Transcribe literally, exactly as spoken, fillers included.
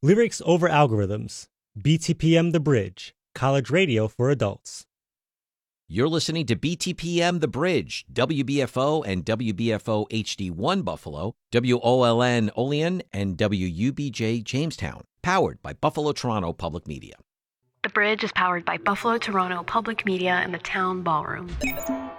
Lyrics over algorithms. B T P M The Bridge. College radio for adults. You're listening to B T P M The Bridge, W B F O and W B F O H D one Buffalo, W O L N Olean, and W U B J Jamestown, powered by Buffalo Toronto Public Media. The Bridge is powered by Buffalo Toronto Public Media and the Town Ballroom.